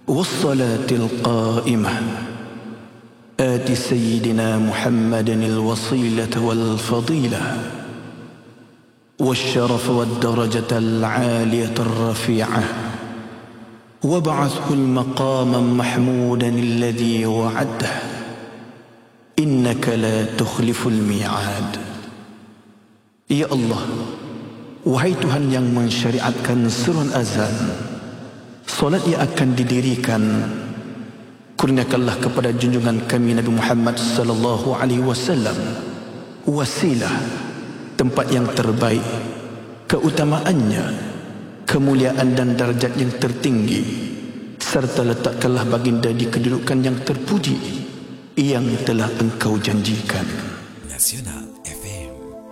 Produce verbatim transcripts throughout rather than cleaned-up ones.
والصلاة القائمة آت سيدنا محمد الوصيلة والفضيلة والشرف والدرجة العالية الرفيعة وابعثه المقام محمودا الذي وعده إنك لا تخلف الميعاد. Ya Allah, wahai Tuhan yang mensyariatkan seruan azan, solat yang akan didirikan, kurniakanlah kepada junjungan kami Nabi Muhammad sallallahu alaihi wasallam wasilah, tempat yang terbaik, keutamaannya, kemuliaan dan darjat yang tertinggi, serta letakkanlah baginda di kedudukan yang terpuji yang telah engkau janjikan. Nasional F M.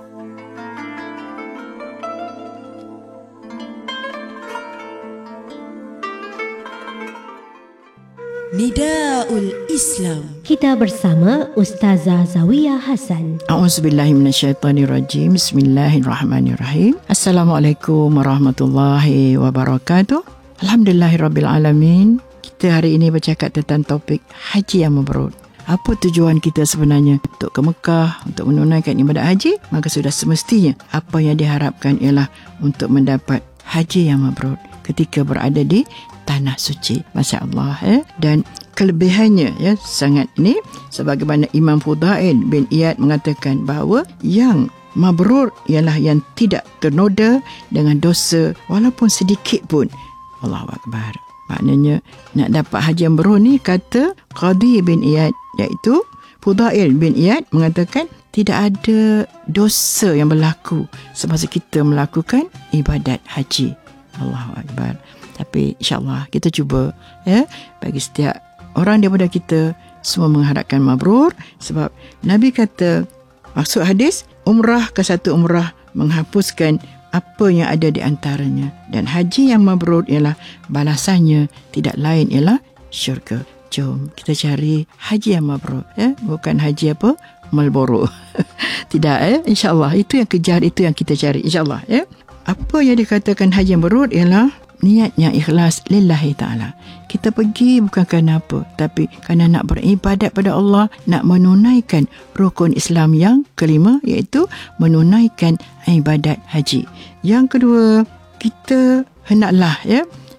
Nidaul Islam. Kita bersama Ustazah Zawiyah Hasan. A'udzubillahi minasyaitanirrajim. Bismillahirrahmanirrahim. Assalamualaikum warahmatullahi wabarakatuh. Alhamdulillahirabbil alamin. Kita hari ini bercakap tentang topik haji yang mabrur. Apa tujuan kita sebenarnya untuk ke Mekah, untuk menunaikan ibadat haji? Maka sudah semestinya apa yang diharapkan ialah untuk mendapat haji yang mabrur ketika berada di tanah suci. Masya Allah. Eh? Dan kelebihannya ya sangat ini, sebagaimana Imam Fudail bin Iyad mengatakan bahawa yang mabrur ialah yang tidak ternoda dengan dosa walaupun sedikit pun. Allahu Akbar. Maknanya nak dapat haji yang mabrur ni, kata Qadi bin Iyad, iaitu Fudail bin Iyad mengatakan tidak ada dosa yang berlaku semasa kita melakukan ibadat haji. Allahu Akbar. Tapi insyaAllah kita cuba ya, bagi setiap orang daripada kita semua mengharapkan mabrur. Sebab Nabi kata, maksud hadis, umrah ke satu umrah menghapuskan apa yang ada di antaranya. Dan haji yang mabrur ialah balasannya tidak lain ialah syurga. Jom kita cari haji yang mabrur ya? Bukan haji apa? Marlboro. Tidak ya, insyaAllah itu yang kejar, itu yang kita cari insyaAllah ya. Apa yang dikatakan haji yang mabrur ialah niatnya ikhlas lillahi ta'ala. Kita pergi bukan kerana apa, tapi kerana nak beribadat pada Allah, nak menunaikan rukun Islam yang kelima, iaitu menunaikan ibadat haji. Yang kedua, kita hendaklah ya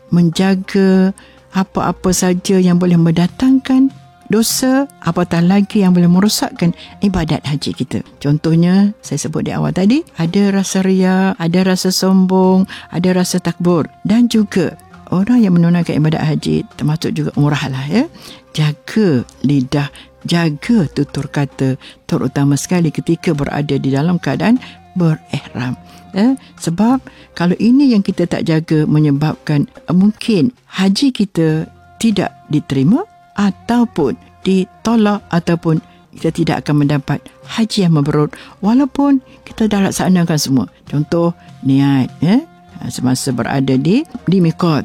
menjaga apa-apa saja yang boleh mendatangkan dosa, apatah lagi yang boleh merosakkan ibadat haji kita. Contohnya, saya sebut di awal tadi, ada rasa riya, ada rasa sombong, ada rasa takbur. Dan juga orang yang menunaikan ibadat haji, termasuk juga umrah lah ya, jaga lidah, jaga tutur kata, terutama sekali ketika berada di dalam keadaan berihram. Ya, sebab kalau ini yang kita tak jaga, menyebabkan mungkin haji kita tidak diterima, ataupun ditolak, ataupun kita tidak akan mendapat haji yang mabrur walaupun kita dah laksanakan semua. Contoh niat ya, semasa berada di di miqat